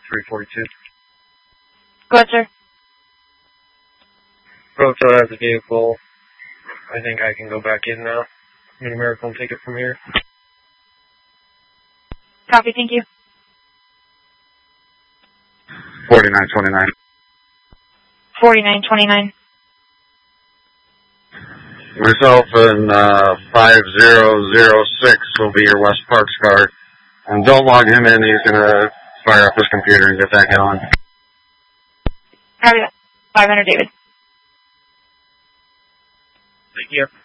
342. Go ahead, sir. Proto has the vehicle. I think I can go back in now. Mid-America will take it from here. Copy, thank you. 4929. 4929. Myself and 5006 will be your West Parks guard. And don't log him in, he's going to fire up his computer and get that going. Copy that. 500 David. Thank you.